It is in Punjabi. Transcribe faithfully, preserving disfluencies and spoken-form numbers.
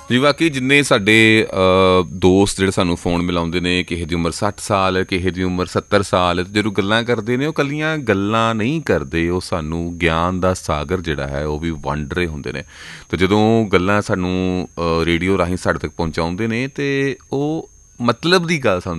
ਜੀ ਬਾਕੀ ਜਿੰਨੇ ਸਾਡੇ ਦੋਸਤ ਜਿਹੜੇ ਸਾਨੂੰ ਫੋਨ ਮਿਲਾਉਂਦੇ ਨੇ, ਕਿਸੇ ਦੀ ਉਮਰ ਸੱਠ ਸਾਲ, ਕਿਸੇ ਦੀ ਉਮਰ ਸੱਤਰ ਸਾਲ, ਜਦੋਂ ਗੱਲਾਂ ਕਰਦੇ ਨੇ ਉਹ ਇਕੱਲੀਆਂ ਗੱਲਾਂ ਨਹੀਂ ਕਰਦੇ, ਉਹ ਸਾਨੂੰ ਗਿਆਨ ਦਾ ਸਾਗਰ ਜਿਹੜਾ ਹੈ ਉਹ ਵੀ ਵੰਡ ਰਹੇ ਹੁੰਦੇ ਨੇ। ਅਤੇ ਜਦੋਂ ਗੱਲਾਂ ਸਾਨੂੰ ਰੇਡੀਓ ਰਾਹੀਂ ਸਾਡੇ ਤੱਕ ਪਹੁੰਚਾਉਂਦੇ ਨੇ ਅਤੇ ਉਹ ਮਤਲਬ ਦੀ ਗੱਲ ਸਾਨੂੰ